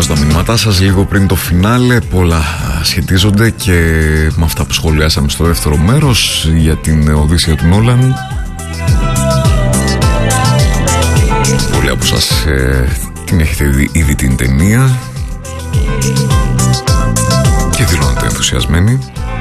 διαβάζω τα μηνύματά σας λίγο πριν το φινάλε. Πολλά σχετίζονται και με αυτά που σχολιάσαμε στο δεύτερο μέρος για την Οδύσσεια του Νόλαν. Πολλοί από σας την έχετε δει ήδη την ταινία και δηλώνετε ενθουσιασμένοι.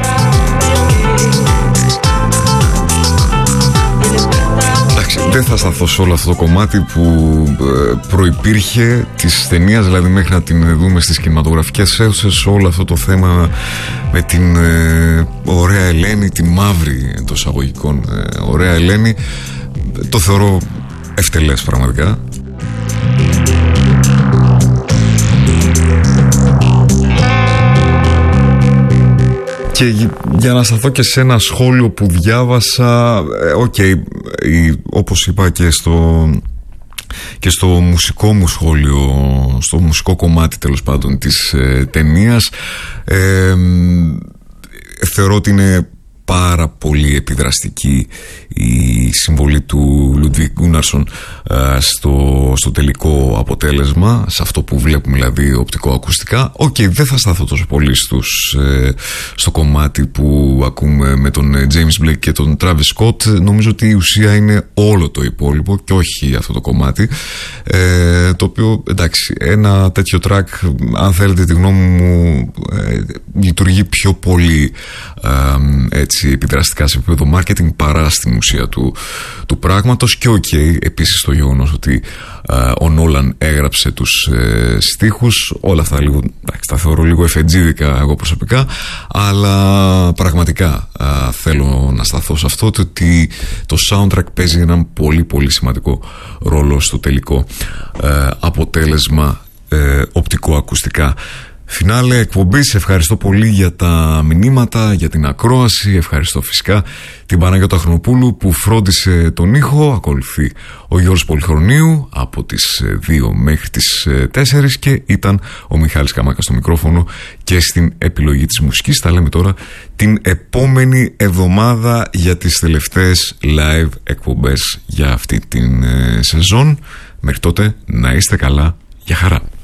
Δεν θα σταθώ σε όλο αυτό το κομμάτι που προϋπήρχε της ταινίας, δηλαδή μέχρι να την δούμε στις κινηματογραφικές αίθουσες, όλο αυτό το θέμα με την ωραία Ελένη, την μαύρη εντός εισαγωγικών ωραία Ελένη, το θεωρώ ευτελές πραγματικά. Και για να σταθώ και σε ένα σχόλιο που διάβασα, όπως είπα και στο μουσικό μου σχόλιο, στο μουσικό κομμάτι τέλος πάντων της ταινίας, θεωρώ ότι είναι πάρα πολύ επιδραστική η συμβολή του Λούντβιγκ Γκούναρσον στο τελικό αποτέλεσμα, σε αυτό που βλέπουμε δηλαδή οπτικοακουστικά. Δεν θα σταθώ τόσο πολύ στο κομμάτι που ακούμε με τον James Blake και τον Travis Scott. Νομίζω ότι η ουσία είναι όλο το υπόλοιπο και όχι αυτό το κομμάτι, το οποίο εντάξει, ένα τέτοιο track, αν θέλετε τη γνώμη μου, λειτουργεί πιο πολύ έτσι επιδραστικά σε επίπεδο marketing παρά στην ουσία του πράγματος. Και επίσης το γεγονός ότι ο Νόλαν έγραψε τους στίχους, όλα αυτά λίγο, τα θεωρώ λίγο εφετζίδικα εγώ προσωπικά, αλλά πραγματικά θέλω να σταθώ σε αυτό, ότι το soundtrack παίζει έναν πολύ πολύ σημαντικό ρόλο στο τελικό αποτέλεσμα οπτικοακουστικά. Φινάλε εκπομπής. Ευχαριστώ πολύ για τα μηνύματα, για την ακρόαση. Ευχαριστώ φυσικά την Παναγιώτα Χρονοπούλου που φρόντισε τον ήχο. Ακολουθεί ο Γιώργος Πολυχρονίου από τις 2 μέχρι τις 4 και ήταν ο Μιχάλης Καμάκας στο μικρόφωνο και στην επιλογή της μουσικής. Τα λέμε τώρα την επόμενη εβδομάδα για τις τελευταίες live εκπομπές για αυτή την σεζόν. Μέχρι τότε να είστε καλά. Γεια χαρά.